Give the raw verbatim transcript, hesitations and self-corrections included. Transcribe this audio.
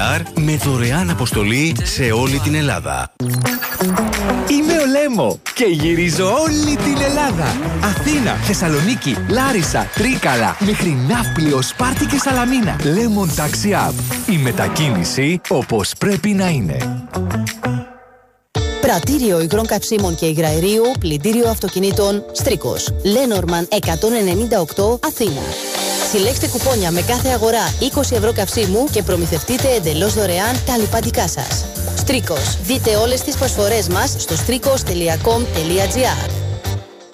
άρ με δωρεάν αποστολή σε όλη την Ελλάδα. Είμαι ο Λέμο και γυρίζω όλη την Ελλάδα. Αθήνα, Θεσσαλονίκη, Λάρισα, Τρίκαλα, μέχρι Ναύπλιο, Σπάρτη και Σαλαμίνα. Lemon Taxi App. Η μετακίνηση όπως πρέπει να είναι. Πρατήριο υγρών καυσίμων και υγραερίου, πλυντήριο αυτοκινήτων, Στρίκος. Λένορμαν εκατόν ενενήντα οκτώ, Αθήνα. Συλλέξτε κουπόνια με κάθε αγορά είκοσι ευρώ καυσίμου και προμηθευτείτε εντελώς δωρεάν τα λιπαντικά σας. Στρίκος. Δείτε όλες τις προσφορές μας στο στρίκος τελεία κομ τελεία τζι άρ.